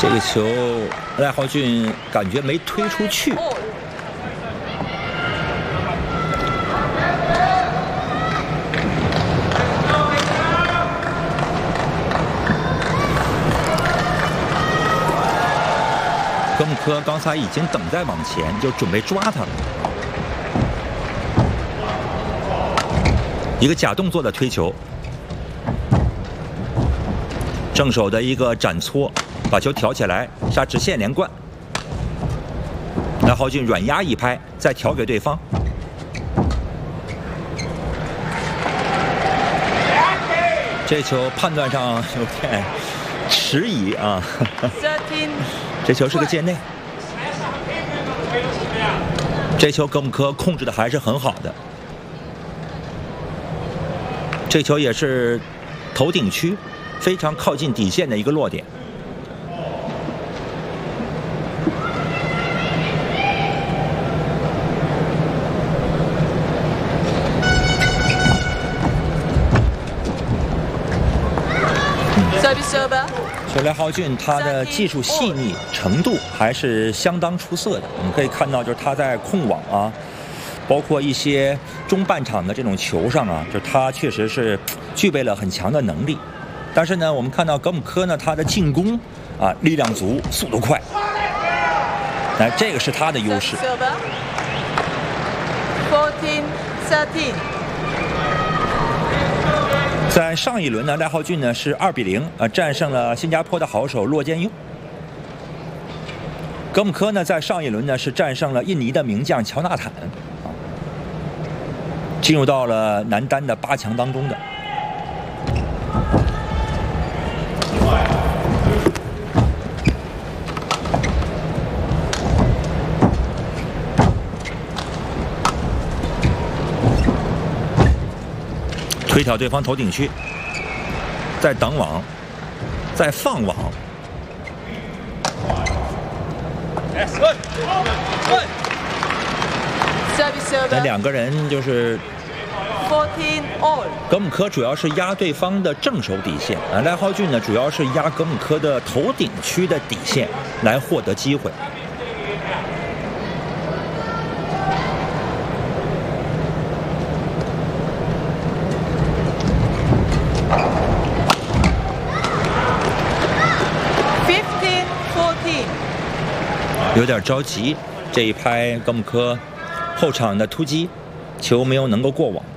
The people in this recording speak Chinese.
这个球赖浩俊感觉没推出去。格姆科刚才已经等在网前，就准备抓他了。一个假动作的推球，正手的一个斩搓，把球挑起来，杀直线连贯。赖浩俊软压一拍，再调给对方。这球判断上有点迟疑啊。这球是个界内，这球格姆科控制的还是很好的。这球也是头顶区非常靠近底线的一个落点。所以赖浩俊他的技术细腻程度还是相当出色的。我们可以看到，就是他在控网啊，包括一些中半场的这种球上啊，就是他确实是具备了很强的能力。但是呢，我们看到格姆科呢，他的进攻啊力量足，速度快，那这个是他的优势。14-13。在上一轮呢，赖浩俊呢是2-0战胜了新加坡的好手骆建佑。格姆科呢在上一轮呢是战胜了印尼的名将乔纳坦，进入到了男单的8强当中的。推挑对方头顶区，再等网，再放网。那两个人就是格姆科主要是压对方的正手底线啊，赖浩俊呢主要是压格姆科的头顶区的底线来获得机会。有点着急，这一拍格姆科后场的突击，球没有能够过网。